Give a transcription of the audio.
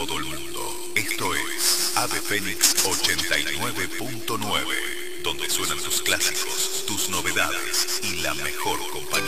todo el mundo. Esto es Ave Fénix 89.9, donde suenan tus clásicos, tus novedades y la mejor compañía.